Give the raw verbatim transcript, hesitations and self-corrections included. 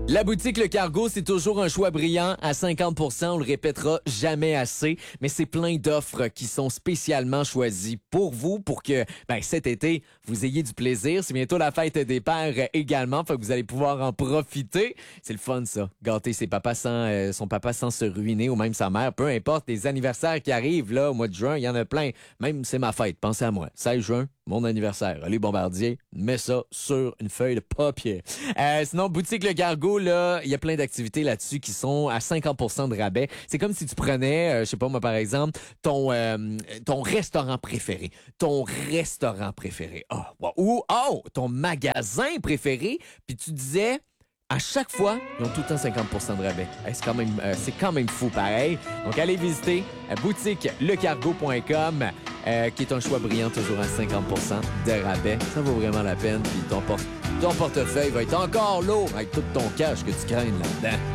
La boutique Le Cargo, c'est toujours un choix brillant à cinquante pour cent. On le répétera jamais assez, mais c'est plein d'offres qui sont spécialement choisies pour vous, pour que ben, cet été, vous ayez du plaisir. C'est bientôt la fête des pères également, fait que vous allez pouvoir en profiter. C'est le fun, ça. Gâter ses papas sans, euh, son papa sans se ruiner, ou même sa mère. Peu importe, les anniversaires qui arrivent là au mois de juin, il y en a plein. Même c'est ma fête, pensez à moi. seize juin, mon anniversaire. Allez, Bombardier, mets ça sur une feuille de papier. Euh, sinon, boutique Le Cargo, là, il y a plein d'activités là-dessus qui sont à cinquante pour cent de rabais. C'est comme si tu prenais, euh, je sais pas moi par exemple, ton euh, ton restaurant préféré, ton restaurant préféré, oh, wow. ou oh, ton magasin préféré, puis tu disais à chaque fois, ils ont tout le temps cinquante pour cent de rabais. Hey, c'est quand même euh, c'est quand même fou pareil. Donc allez visiter euh, boutique le cargo point com euh, qui est un choix brillant toujours à cinquante pour cent de rabais. Ça vaut vraiment la peine puis ton, por- ton portefeuille va être encore lourd avec tout ton cash que tu craignes là-dedans.